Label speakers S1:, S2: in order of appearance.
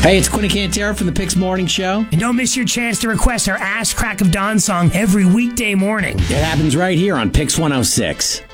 S1: Hey, it's Quinn Cantera from the Pix Morning Show.
S2: And don't miss your chance to request our Ass Crack of Dawn song every weekday morning.
S1: It happens right here on Pix 106.